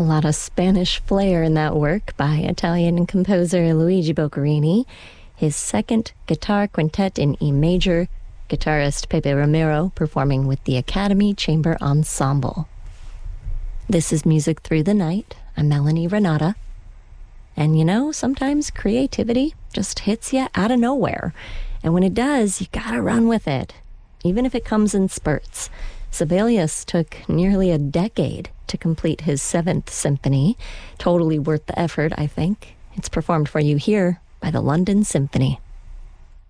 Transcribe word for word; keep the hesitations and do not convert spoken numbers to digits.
A lot of Spanish flair in that work by Italian composer Luigi Boccherini. His second guitar quintet in E major, guitarist Pepe Romero performing with the Academy Chamber Ensemble. This is Music Through the Night. I'm Melanie Renata. And you know, sometimes creativity just hits you out of nowhere. And when it does, you gotta run with it, even if it comes in spurts. Sibelius took nearly a decade to complete his seventh symphony. Totally worth the effort, I think. It's performed for you here by the London Symphony.